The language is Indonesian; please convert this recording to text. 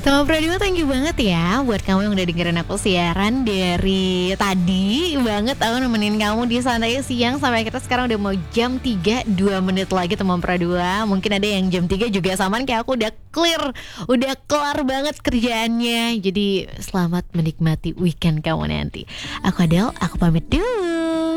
Sama Pradima, thank you banget ya buat kamu yang udah dengerin aku siaran dari tadi banget. Aku nemenin kamu di Santai Siang sampai kita sekarang udah mau jam 3 2 menit lagi teman Pradua. Mungkin ada yang jam 3 juga samaan kayak aku, udah clear, udah kelar banget kerjaannya. Jadi selamat menikmati weekend kamu nanti. Aku Adele, aku pamit dulu.